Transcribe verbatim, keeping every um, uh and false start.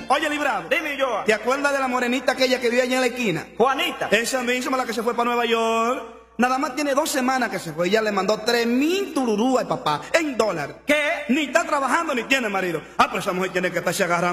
Oye, Librado. Dime yo. ¿Te acuerdas de la morenita aquella que vive allá en la esquina? Juanita. Esa misma, la que se fue para Nueva York. Nada más tiene dos semanas que se fue. Ella le mandó tres mil tururú al papá en dólares. ¿Qué? Ni está trabajando ni tiene marido. Ah, pero esa mujer tiene que estarse agarrando